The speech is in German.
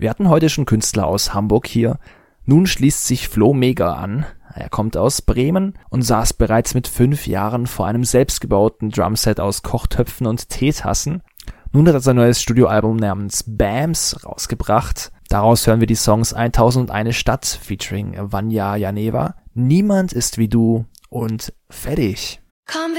Wir hatten heute schon Künstler aus Hamburg hier. Nun schließt sich Flo Mega an. Er kommt aus Bremen und saß bereits mit 5 Jahren vor einem selbstgebauten Drumset aus Kochtöpfen und Teetassen. Nun hat er sein neues Studioalbum namens Bams rausgebracht. Daraus hören wir die Songs 1001 Stadt featuring Vanya Janeva, Niemand ist wie du und Fertig.